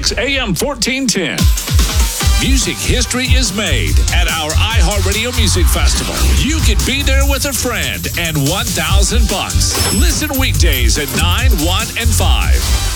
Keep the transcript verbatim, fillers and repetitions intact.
six, A M fourteen ten. Music history is made at our iHeartRadio Music Festival. You can be there with a friend and one thousand bucks. Listen weekdays at nine, one, and five.